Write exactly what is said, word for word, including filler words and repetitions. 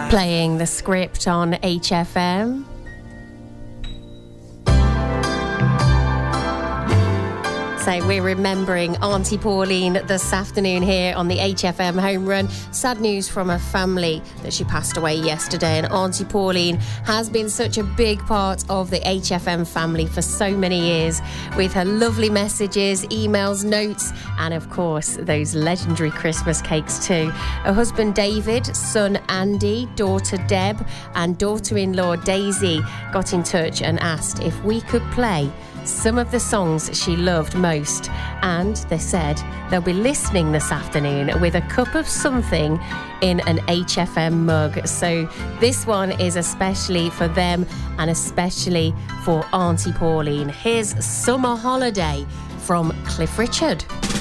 Playing the script on H F M. So we're remembering Auntie Pauline this afternoon here on the H F M Home Run. Sad news from her family that she passed away yesterday. And Auntie Pauline has been such a big part of the H F M family for so many years, with her lovely messages, emails, notes, and of course those legendary Christmas cakes too. Her husband David, son Andy, daughter Deb, and daughter-in-law Daisy got in touch and asked if we could play some of the songs she loved most, and they said they'll be listening this afternoon with a cup of something in an H F M mug. So this one is especially for them and especially for Auntie Pauline. Here's Summer Holiday from Cliff Richard.